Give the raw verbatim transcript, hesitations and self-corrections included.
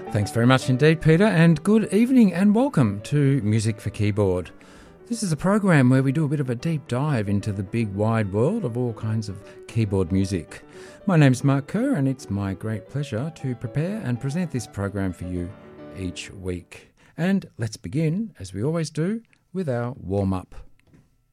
Thanks very much indeed, Peter, and good evening and welcome to Music for Keyboard. This is a program where we do a bit of a deep dive into the big wide world of all kinds of keyboard music. My name's Mark Kerr, and it's my great pleasure to prepare and present this program for you each week. And let's begin, as we always do, with our warm-up.